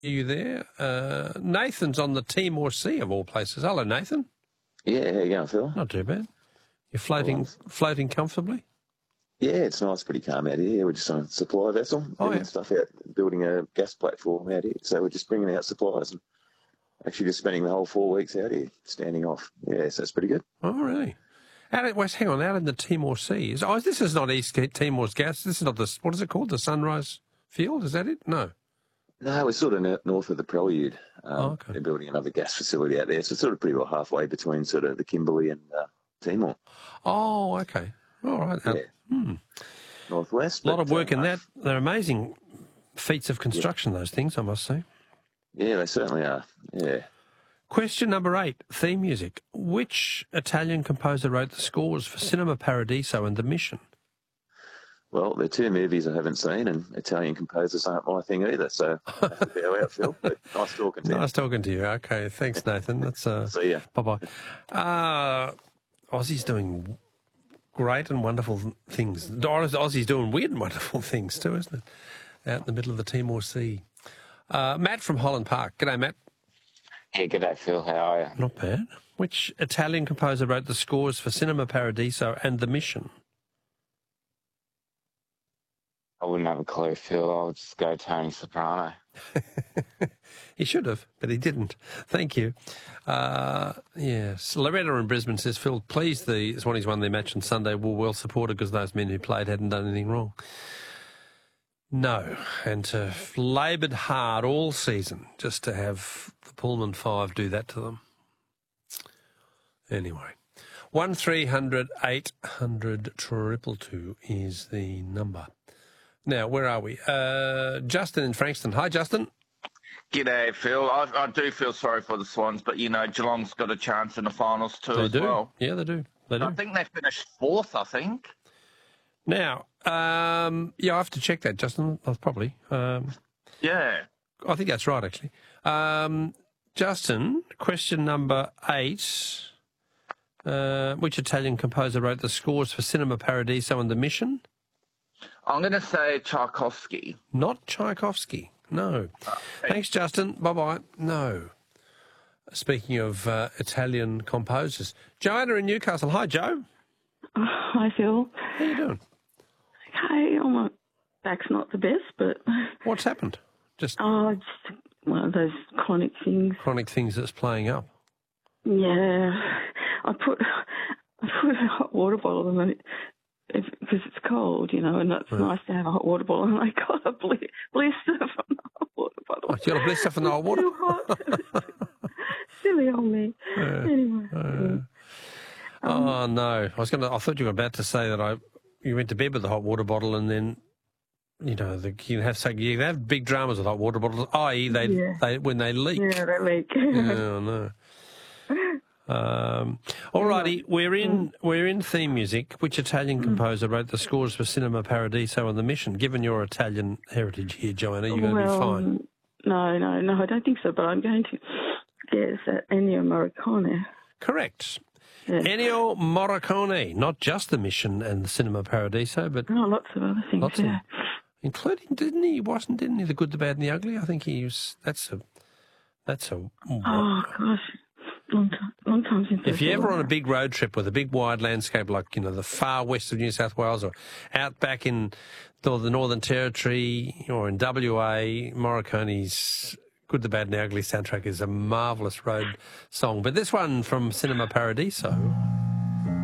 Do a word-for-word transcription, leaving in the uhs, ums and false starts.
you there. Uh, Nathan's on the Timor Sea, of all places. Hello, Nathan. Yeah, how you going, Phil? Not too bad. You're floating Well, floating comfortably? Yeah, it's nice, pretty calm out here. We're just on a supply vessel, Oh, doing yeah. stuff out, building a gas platform out here. So we're just bringing out supplies and actually just spending the whole four weeks out here, standing off. Yeah, so it's pretty good. Oh, really? Out at West, hang on, out in the Timor Sea. Is, oh, this is not East Timor's gas. This is not the, what is it called? The Sunrise Field? Is that it? No. No, we're sort of n- north of the Prelude. Um, Oh, okay. They're building another gas facility out there. So it's sort of pretty well halfway between sort of the Kimberley and uh, Timor. Oh, okay. All right. Uh, Yeah. hmm. Northwest. A lot but, of work uh, in that. They're amazing feats of construction, those things, I must say. Yeah, they certainly are. Yeah. Question number eight, theme music. Which Italian composer wrote the scores for Cinema Paradiso and The Mission? Well, they're two movies I haven't seen, and Italian composers aren't my thing either, so I have to bow out, Phil. But nice talking to you. Nice talking to you. Okay, thanks, Nathan. That's uh, See ya. bye-bye. Uh, Aussie's doing great and wonderful things. Aussie's doing weird and wonderful things too, isn't it? Out in the middle of the Timor Sea. Uh, Matt from Holland Park. G'day, Matt. Yeah, g'day, Phil. How are you? Not bad. Which Italian composer wrote the scores for Cinema Paradiso and The Mission? I wouldn't have a clue, Phil. I'll just go Tony Soprano. He should have, but he didn't. Thank you. Uh, yes. Loretta in Brisbane says, Phil, please, the Swannies won their match on Sunday were well supported because those men who played hadn't done anything wrong. No, and to laboured hard all season just to have the Pullman Five do that to them. Anyway, one three hundred eight hundred triple two is the number. Now, where are we? Uh, Justin in Frankston. Hi, Justin. G'day, Phil. I, I do feel sorry for the Swans, but, you know, Geelong's got a chance in the finals too They as do. well. Yeah, they do. They do. I think they finished fourth, I think. Now, um, yeah, I have to check that, Justin. Oh, probably. Um, Yeah. I think that's right, actually. Um, Justin, question number eight. Uh, which Italian composer wrote the scores for Cinema Paradiso and The Mission? I'm going to say Tchaikovsky. Not Tchaikovsky. No. Thanks, Justin. Bye-bye. No. Speaking of uh, Italian composers, Joanna in Newcastle. Hi, Joe. Oh, hi, Phil. How you doing? Okay, oh, my back's not the best, but What's happened? Just oh, just one of those chronic things. chronic things that's playing up. Yeah, I put I put a hot water bottle in it because it's cold, you know, and it's Right. nice to have a hot water bottle. And I got a bli- blister from the hot water bottle. Oh, you got a blister from the hot water? Too hot. Silly old me. Uh, Anyway. uh, oh no! I was gonna. I thought you were about to say that I. You went to bed with the hot water bottle, and then, you know, the, you have so you have big dramas with hot water bottles. that is, they Yeah. they when they leak. Yeah, that leak. Oh no. Um, alrighty, we're in we're in theme music. Which Italian composer wrote the scores for Cinema Paradiso and The Mission? Given your Italian heritage here, Joanna, you're going to well, be fine. No, no, no, I don't think so, but I'm going to guess at Ennio Morricone. Correct. Yeah. Ennio Morricone, not just The Mission and Cinema Paradiso, but Oh, lots of other things, lots of, yeah. including didn't he? Wasn't didn't he? The Good, the Bad, and the Ugly. I think he was. That's a. That's a. Oh, gosh. Long time, long time since If I you're saw ever on a that. big road trip with a big wide landscape like, you know, the far west of New South Wales or out back in the, the Northern Territory or in W A, Morricone's Good, the Bad and the Ugly soundtrack is a marvellous road song. But this one from Cinema Paradiso...